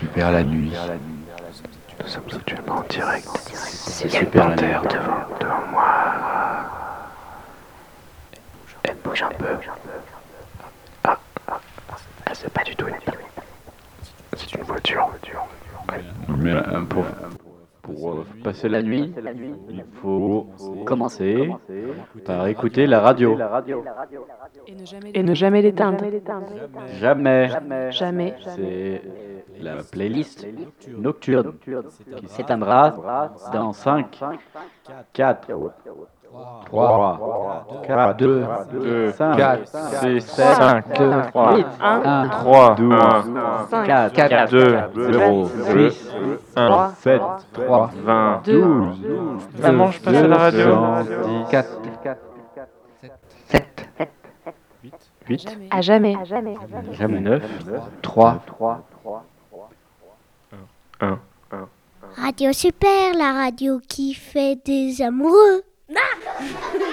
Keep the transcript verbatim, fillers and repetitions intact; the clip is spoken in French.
Super la nuit. Nous sommes actuellement en direct. C'est super la nuit. Devant, devant moi. Elle bouge un peu. Ah, ah, ah, c'est pas du tout une C'est une voiture. Ouais. Mais euh, pour, pour euh, passer la nuit, il faut commencer par écouter la radio. Et ne jamais l'éteindre. Jamais. Jamais. C'est la playlist nocturne qui s'éteindra dans cinq, quatre, trois, deux, cinq, six, sept, huit, un, trois, douze, quatre, cinq, deux, zéro, deux, six, un, sept, trois, vingt. douze, Maman, je passe à la radio. quatre, huit, À jamais. jamais neuf, trois, un. Radio Super, la radio qui fait des amoureux.